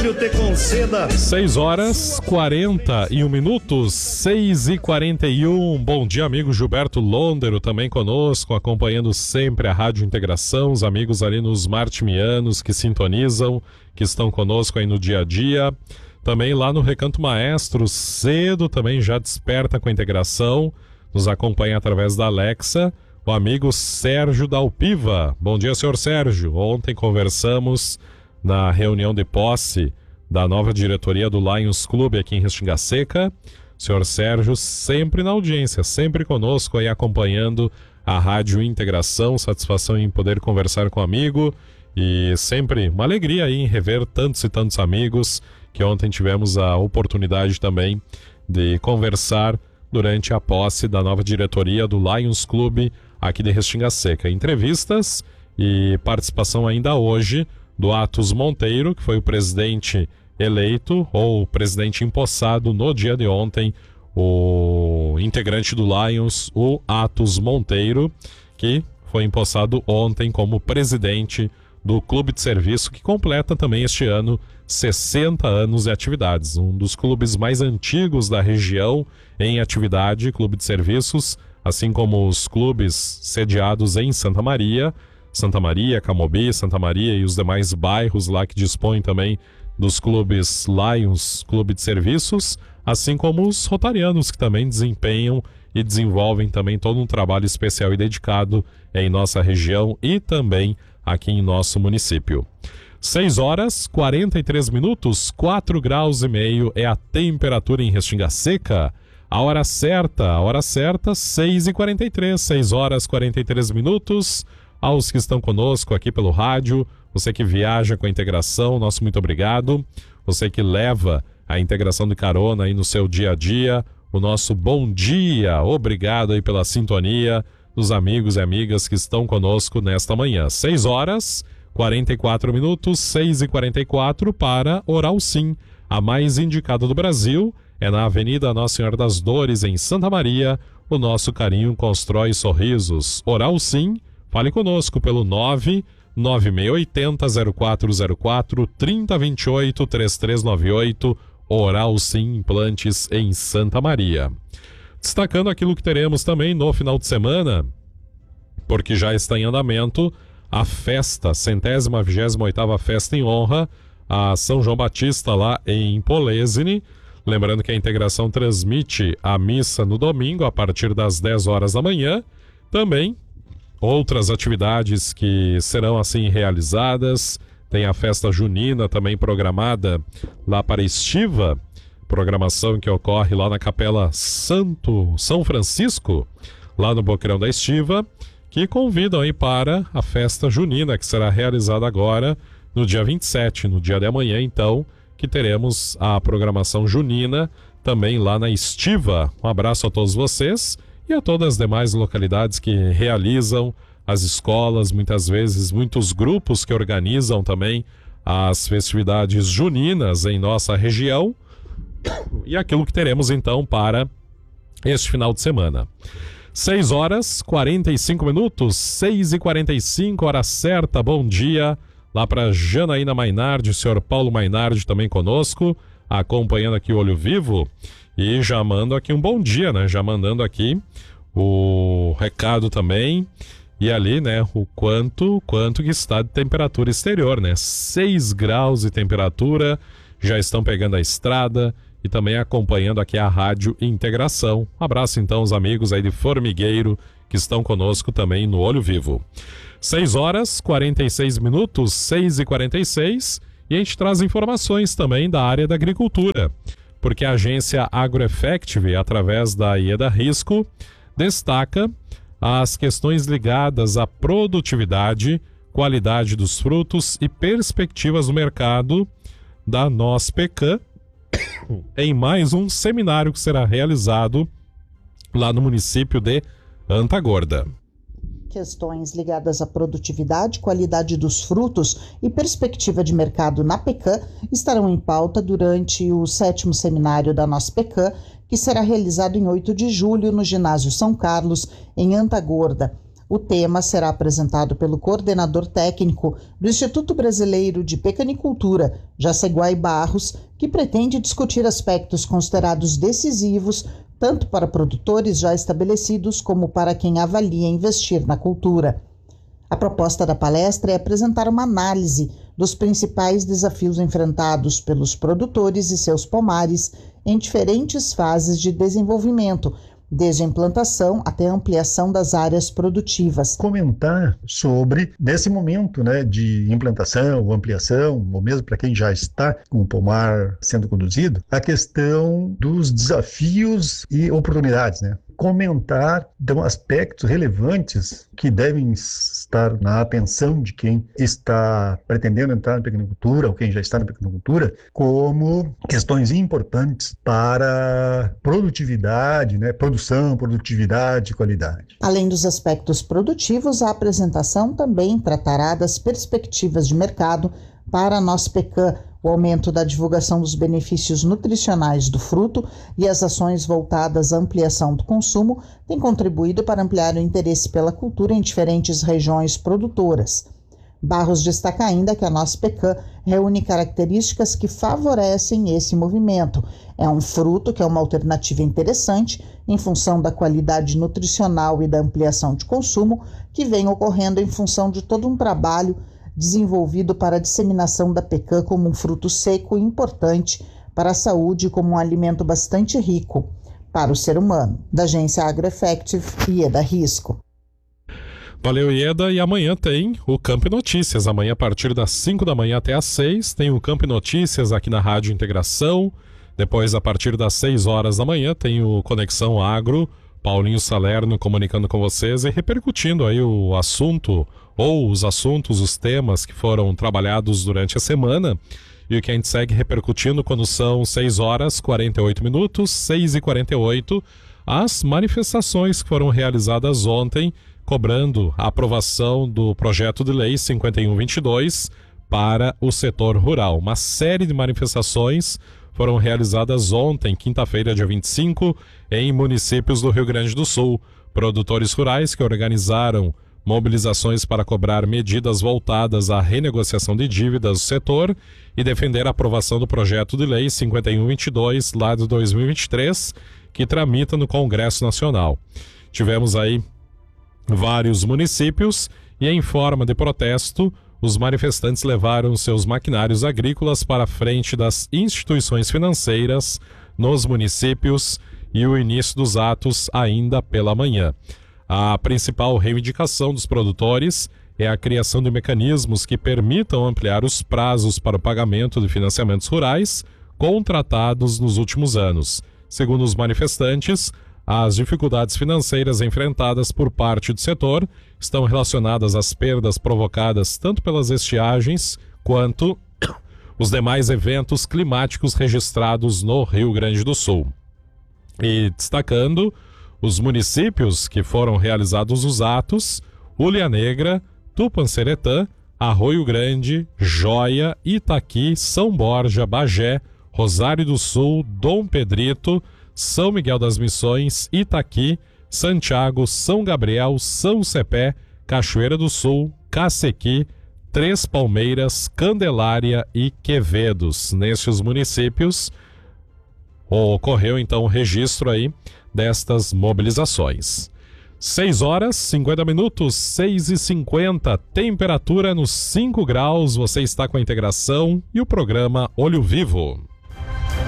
Deus te conceda. 6h41, 6h41. Bom dia, amigo Gilberto Londero, também conosco, acompanhando sempre a Rádio Integração, os amigos ali nos Martimianos que sintonizam, que estão conosco aí no dia a dia. Também lá no Recanto Maestro, cedo também já desperta com a integração, nos acompanha através da Alexa, o amigo Sérgio Dalpiva. Bom dia, senhor Sérgio. Ontem conversamos na reunião de posse da nova diretoria do Lions Clube aqui em Restinga Seca. Senhor Sérgio sempre na audiência, sempre conosco aí acompanhando a Rádio Integração. Satisfação em poder conversar com o amigo e sempre uma alegria aí em rever tantos e tantos amigos que ontem tivemos a oportunidade também de conversar durante a posse da nova diretoria do Lions Clube aqui de Restinga Seca. Entrevistas e participação ainda hoje do Atos Monteiro, que foi o presidente eleito ou presidente empossado no dia de ontem, o integrante do Lions, o Atos Monteiro, que foi empossado ontem como presidente do Clube de Serviço, que completa também este ano 60 anos de atividades. Um dos clubes mais antigos da região em atividade, Clube de Serviços, assim como os clubes sediados em Santa Maria, Camobi, Santa Maria e os demais bairros lá que dispõem também dos clubes Lions, Clube de Serviços, assim como os rotarianos que também desempenham e desenvolvem também todo um trabalho especial e dedicado em nossa região e também aqui em nosso município. 6h43, 4 graus e meio é a temperatura em Restinga Seca. A hora certa, 6h43, 6h43. Aos que estão conosco aqui pelo rádio, você que viaja com a integração, nosso muito obrigado. Você que leva a integração de carona aí no seu dia a dia, o nosso bom dia. Obrigado aí pela sintonia dos amigos e amigas que estão conosco nesta manhã. 6h44, 6h44 para Oral Sim, a mais indicada do Brasil. É na Avenida Nossa Senhora das Dores, em Santa Maria. O nosso carinho constrói sorrisos. Oral Sim. Fale conosco pelo 99680-0404, 3028-3398, Oral Sim Implantes em Santa Maria. Destacando aquilo que teremos também no final de semana, porque já está em andamento a festa, 128ª festa em honra a São João Batista lá em Polesine. Lembrando que a integração transmite a missa no domingo a partir das 10 horas da manhã. Também outras atividades que serão assim realizadas. Tem a festa junina também programada lá para Estiva, programação que ocorre lá na Capela São Francisco, lá no Boqueirão da Estiva, que convidam aí para a festa junina, que será realizada agora no dia 27, no dia de amanhã então, que teremos a programação junina também lá na Estiva. Um abraço a todos vocês e a todas as demais localidades que realizam, as escolas, muitas vezes muitos grupos que organizam também as festividades juninas em nossa região, e aquilo que teremos então para este final de semana. 6h45, 6h45, hora certa. Bom dia lá para Janaína Mainardi, o senhor Paulo Mainardi também conosco, acompanhando aqui o Olho Vivo. E já mando aqui um bom dia, né? Já mandando aqui o recado também. E ali, né, o quanto que está de temperatura exterior, né? 6 graus de temperatura, já estão pegando a estrada e também acompanhando aqui a Rádio Integração. Um abraço então aos amigos aí de Formigueiro que estão conosco também no Olho Vivo. 6h46, 6h46, e a gente traz informações também da área da agricultura, porque a agência AgroEffective, através da IEDA Risco, destaca as questões ligadas à produtividade, qualidade dos frutos e perspectivas do mercado da NOS-PECAM em mais um seminário que será realizado lá no município de Antagorda. Questões ligadas à produtividade, qualidade dos frutos e perspectiva de mercado na PECAM estarão em pauta durante o 7º seminário da NOS-PECAM, que será realizado em 8 de julho no Ginásio São Carlos, em Antagorda. O tema será apresentado pelo coordenador técnico do Instituto Brasileiro de Pecanicultura, Jaceguai Barros, que pretende discutir aspectos considerados decisivos tanto para produtores já estabelecidos como para quem avalia investir na cultura. A proposta da palestra é apresentar uma análise dos principais desafios enfrentados pelos produtores e seus pomares em diferentes fases de desenvolvimento, desde a implantação até a ampliação das áreas produtivas. Comentar sobre, nesse momento, de implantação, ampliação, ou mesmo para quem já está com o pomar sendo conduzido, a questão dos desafios e oportunidades, Comentar aspectos relevantes que devem estar na atenção de quem está pretendendo entrar na pecanicultura ou quem já está na pecanicultura, como questões importantes para produtividade, produção, produtividade e qualidade. Além dos aspectos produtivos, a apresentação também tratará das perspectivas de mercado para a Nospecan, o aumento da divulgação dos benefícios nutricionais do fruto e as ações voltadas à ampliação do consumo têm contribuído para ampliar o interesse pela cultura em diferentes regiões produtoras. Barros destaca ainda que a Nospecan reúne características que favorecem esse movimento. É um fruto que é uma alternativa interessante em função da qualidade nutricional e da ampliação de consumo que vem ocorrendo em função de todo um trabalho desenvolvido para a disseminação da pecan como um fruto seco e importante para a saúde e como um alimento bastante rico para o ser humano. Da agência AgroEffective, Ieda Risco. Valeu, Ieda. E amanhã tem o Campo Notícias. Amanhã, a partir das 5 da manhã até às 6, tem o Campo Notícias aqui na Rádio Integração. Depois, a partir das 6 horas da manhã, tem o Conexão Agro. Paulinho Salerno comunicando com vocês e repercutindo aí o assunto ou os assuntos, os temas que foram trabalhados durante a semana e o que a gente segue repercutindo quando são 6 horas 48 minutos, 6h48, as manifestações que foram realizadas ontem cobrando a aprovação do projeto de lei 5122 para o setor rural. Uma série de manifestações foram realizadas ontem, quinta-feira, dia 25, em municípios do Rio Grande do Sul. Produtores rurais que organizaram mobilizações para cobrar medidas voltadas à renegociação de dívidas do setor e defender a aprovação do projeto de lei 5122, lá de 2023, que tramita no Congresso Nacional. Tivemos aí vários municípios e, em forma de protesto, os manifestantes levaram seus maquinários agrícolas para a frente das instituições financeiras nos municípios e o início dos atos ainda pela manhã. A principal reivindicação dos produtores é a criação de mecanismos que permitam ampliar os prazos para o pagamento de financiamentos rurais contratados nos últimos anos. Segundo os manifestantes, as dificuldades financeiras enfrentadas por parte do setor estão relacionadas às perdas provocadas tanto pelas estiagens quanto os demais eventos climáticos registrados no Rio Grande do Sul. E destacando os municípios que foram realizados os atos: Ulha Negra, Tupanceretã, Arroio Grande, Joia, Itaqui, São Borja, Bagé, Rosário do Sul, Dom Pedrito, São Miguel das Missões, Itaqui, Santiago, São Gabriel, São Cepé, Cachoeira do Sul, Cacequi, Três Palmeiras, Candelária e Quevedos. Nestes municípios ocorreu então o registro aí destas mobilizações. 6 horas, 50 minutos, 6h50, temperatura nos 5 graus, você está com a Integração e o programa Olho Vivo.